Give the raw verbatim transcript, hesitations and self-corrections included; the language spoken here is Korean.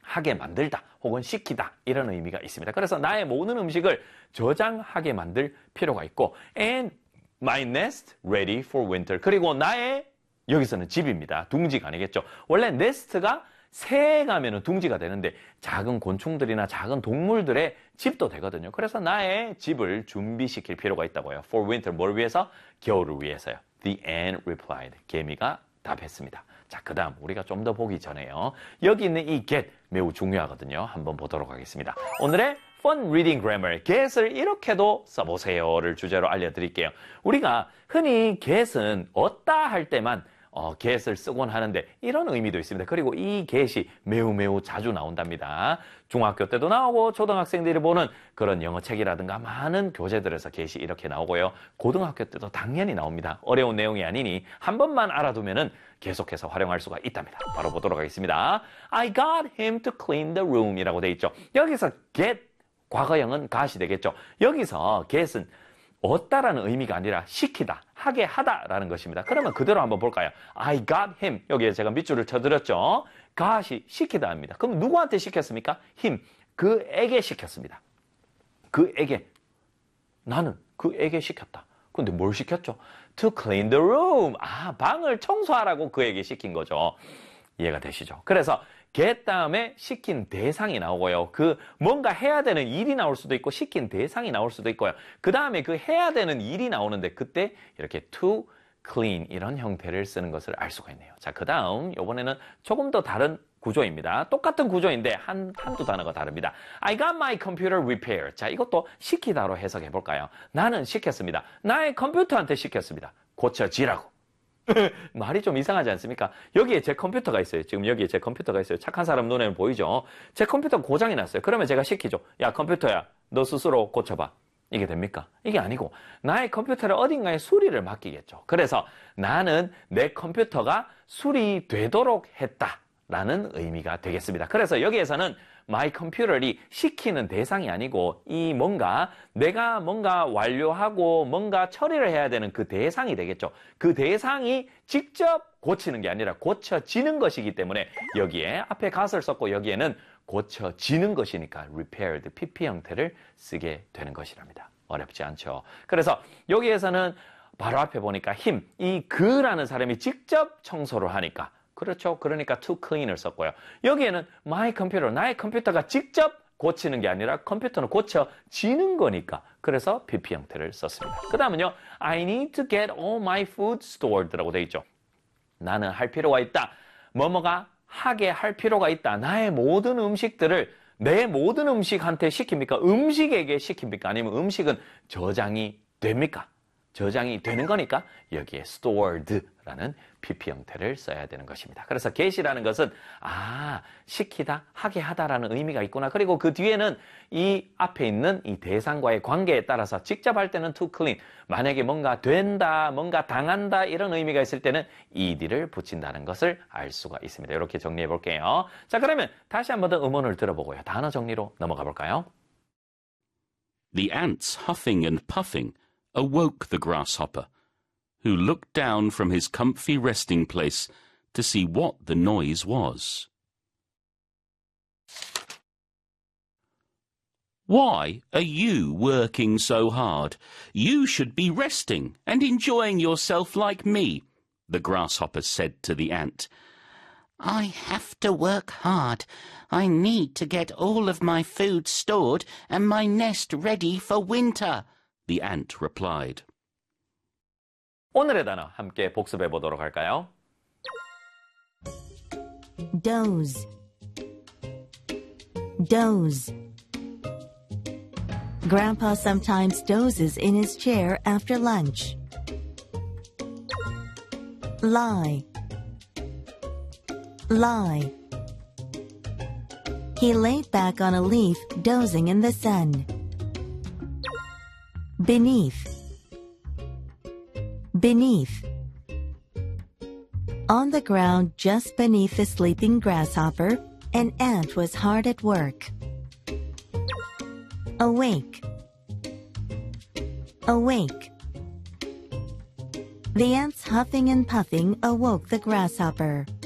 저장하게 만들다 혹은 시키다 이런 의미가 있습니다. 그래서 나의 모든 음식을 저장하게 만들 필요가 있고 and my nest ready for winter. 그리고 나의 여기서는 집입니다. 둥지가 아니겠죠. 원래 nest가 새에 가면은 둥지가 되는데 작은 곤충들이나 작은 동물들의 집도 되거든요. 그래서 나의 집을 준비시킬 필요가 있다고요. For winter, 뭘 위해서? 겨울을 위해서요. The ant replied. 개미가 답했습니다. 자, 그 다음 우리가 좀 더 보기 전에요. 여기 있는 이 get 매우 중요하거든요. 한번 보도록 하겠습니다. 오늘의 Fun Reading Grammar, get을 이렇게도 써보세요를 주제로 알려드릴게요. 우리가 흔히 get은 얻다 할 때만 어, get을 쓰곤 하는데 이런 의미도 있습니다. 그리고 이 get이 매우 매우 자주 나온답니다. 중학교 때도 나오고 초등학생들이 보는 그런 영어책이라든가 많은 교재들에서 get이 이렇게 나오고요. 고등학교 때도 당연히 나옵니다. 어려운 내용이 아니니 한 번만 알아두면은 계속해서 활용할 수가 있답니다. 바로 보도록 하겠습니다. I got him to clean the room 이라고 돼 있죠. 여기서 get, 과거형은 got이 되겠죠. 여기서 get은 얻다라는 의미가 아니라 시키다, 하게 하다라는 것입니다. 그러면 그대로 한번 볼까요? I got him. 여기에 제가 밑줄을 쳐드렸죠. got이 시키다 합니다. 그럼 누구한테 시켰습니까? him. 그에게 시켰습니다. 그에게. 나는 그에게 시켰다. 근데 뭘 시켰죠? To clean the room. 아, 방을 청소하라고 그에게 시킨 거죠. 이해가 되시죠? 그래서 get 다음에 시킨 대상이 나오고요. 그 뭔가 해야 되는 일이 나올 수도 있고 시킨 대상이 나올 수도 있고요. 그 다음에 그 해야 되는 일이 나오는데 그때 이렇게 to clean 이런 형태를 쓰는 것을 알 수가 있네요. 자, 그 다음 이번에는 조금 더 다른 구조입니다. 똑같은 구조인데 한, 한두 단어가 다릅니다. I got my computer repaired. 자, 이것도 시키다로 해석해 볼까요? 나는 시켰습니다. 나의 컴퓨터한테 시켰습니다. 고쳐지라고. 말이 좀 이상하지 않습니까? 여기에 제 컴퓨터가 있어요. 지금 여기에 제 컴퓨터가 있어요. 착한 사람 눈에는 보이죠? 제 컴퓨터 고장이 났어요. 그러면 제가 시키죠. 야, 컴퓨터야, 너 스스로 고쳐봐. 이게 됩니까? 이게 아니고 나의 컴퓨터를 어딘가에 수리를 맡기겠죠. 그래서 나는 내 컴퓨터가 수리되도록 했다라는 의미가 되겠습니다. 그래서 여기에서는 my computer이 시키는 대상이 아니고 이 뭔가 내가 뭔가 완료하고 뭔가 처리를 해야 되는 그 대상이 되겠죠. 그 대상이 직접 고치는 게 아니라 고쳐지는 것이기 때문에 여기에 앞에 got을 썼고 여기에는 고쳐지는 것이니까 repaired, 피피 형태를 쓰게 되는 것이랍니다. 어렵지 않죠. 그래서 여기에서는 바로 앞에 보니까 him, 이 그라는 사람이 직접 청소를 하니까 그렇죠. 그러니까 to clean을 썼고요. 여기에는 my computer, 나의 컴퓨터가 직접 고치는 게 아니라 컴퓨터는 고쳐지는 거니까 그래서 피피 형태를 썼습니다. 그 다음은요. I need to get all my food stored라고 돼 있죠. 나는 할 필요가 있다. 뭐뭐가 하게 할 필요가 있다. 나의 모든 음식들을 내 모든 음식한테 시킵니까? 음식에게 시킵니까? 아니면 음식은 저장이 됩니까? 저장이 되는 거니까 여기에 stored라는 피피 형태를 써야 되는 것입니다. 그래서 get이라는 것은 아, 시키다, 하게 하다라는 의미가 있구나. 그리고 그 뒤에는 이 앞에 있는 이 대상과의 관계에 따라서 직접 할 때는 to clean, 만약에 뭔가 된다, 뭔가 당한다 이런 의미가 있을 때는 ed를 붙인다는 것을 알 수가 있습니다. 이렇게 정리해 볼게요. 자, 그러면 다시 한 번 더 음원을 들어보고요. 단어 정리로 넘어가 볼까요? The ants huffing and puffing awoke the grasshopper, who looked down from his comfy resting place to see what the noise was. Why are you working so hard? You should be resting and enjoying yourself like me, the grasshopper said to the ant. I have to work hard. I need to get all of my food stored and my nest ready for winter, the ant replied. 오늘의 단어 함께 복습해 보도록 할까요? Doze. Doze. Grandpa sometimes dozes in his chair after lunch. Lie. Lie. He laid back on a leaf, dozing in the sun. Beneath. Beneath. On the ground just beneath the sleeping grasshopper, an ant was hard at work. Awake. Awake. The ants huffing and puffing awoke the grasshopper.